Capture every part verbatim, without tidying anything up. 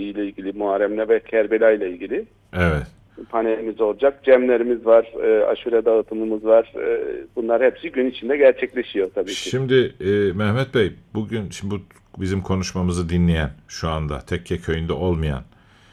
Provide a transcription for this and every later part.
ayı ile ilgili, Muharrem'le ve Kerbela ile ilgili Evet. panelimiz olacak. Cemlerimiz var, e, aşure dağıtımımız var. E, bunlar hepsi gün içinde gerçekleşiyor tabii ki. Şimdi e, Mehmet Bey, bugün şimdi bu bizim konuşmamızı dinleyen, şu anda Tekke Köyü'nde olmayan,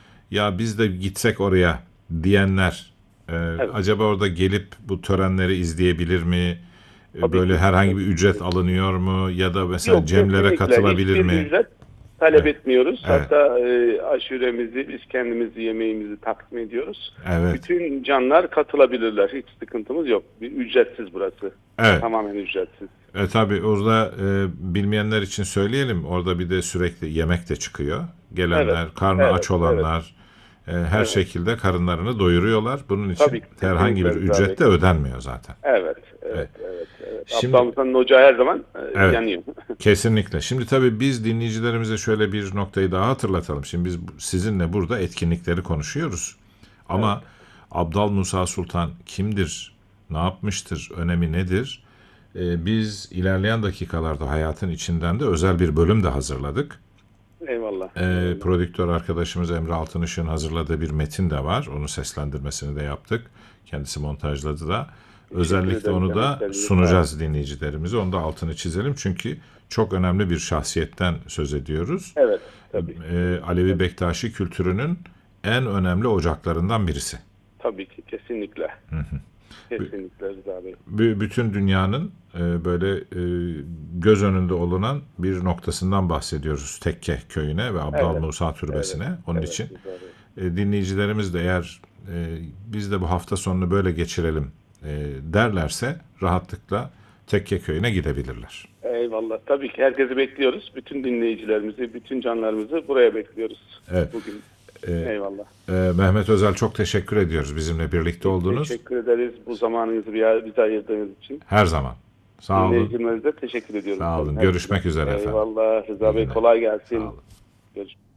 ya biz de gitsek oraya diyenler, e, Evet. acaba orada gelip bu törenleri izleyebilir mi? E, Tabii böyle ki. herhangi bir Tabii ücret ki. alınıyor mu? Ya da mesela Yok, cemlere kesinlikle katılabilir hiçbir mi? ücret talep Evet. etmiyoruz. Evet. Hatta e, aşuremizi biz kendimiz yemeğimizi takdim ediyoruz. Evet. Bütün canlar katılabilirler. Hiç sıkıntımız yok. Bir ücretsiz burası. Evet. Tamamen ücretsiz. E, tabii orada e, bilmeyenler için söyleyelim. Orada bir de sürekli yemek de çıkıyor. Evet. Gelenler, karnı Evet. aç Evet. olanlar e, her Evet. şekilde karınlarını doyuruyorlar. Bunun için Tabii ki. herhangi Kesinlikle bir Rıza Bey. ücret de ödenmiyor zaten. Evet. Evet. Evet. Evet. Evet. Şimdi Abdal Musa'nın ocağı her zaman e, evet, yanıyor. kesinlikle. Şimdi tabii biz dinleyicilerimize şöyle bir noktayı daha hatırlatalım. Şimdi biz bu- sizinle burada etkinlikleri konuşuyoruz. Evet. Ama Abdal Musa Sultan kimdir? Ne yapmıştır? Önemi nedir? E, biz ilerleyen dakikalarda hayatın içinden de özel bir bölüm de hazırladık. Eyvallah. E, Eyvallah. prodüktör arkadaşımız Emre Altınışık'ın hazırladığı bir metin de var. Onun seslendirmesini de yaptık. Kendisi montajladı da. Teşekkür Özellikle ederim. onu da Emeklerinize sağlık. sunacağız dinleyicilerimize. Onu da altını çizelim. Çünkü çok önemli bir şahsiyetten söz ediyoruz. Evet. Tabii. E, Alevi Bektaşi kültürünün en önemli ocaklarından birisi. Tabii ki. Kesinlikle. Hı hı. Kesinlikle Rıza Bey. B- bütün dünyanın e, böyle e, göz önünde olunan bir noktasından bahsediyoruz. Tekke köyüne ve Abdal Evet. Musa Evet. Türbesi'ne. Onun Evet için Rıza Bey. e, dinleyicilerimiz de eğer e, biz de bu hafta sonunu böyle geçirelim e, derlerse rahatlıkla Tekke köyüne gidebilirler. Eyvallah. Tabii ki herkesi bekliyoruz. Bütün dinleyicilerimizi, bütün canlarımızı buraya bekliyoruz. Evet. Bugün. E, Eyvallah. e, Mehmet Özel, çok teşekkür ediyoruz bizimle birlikte oldunuz. Teşekkür ederiz bu zamanınızı bir- bize ayırdığınız için. Her zaman. Sağ olun. Dinleyicilerimize teşekkür ediyoruz. Sağ olun. Her Görüşmek zaman. üzere efendim. Eyvallah. Rıza İyi Bey günler. kolay Sağ gelsin. olun. Görüşmek